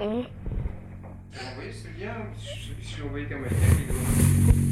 Hum. Tu as envoyé ce lien? Je sais plus si j'ai envoyé qu'à ma vidéo.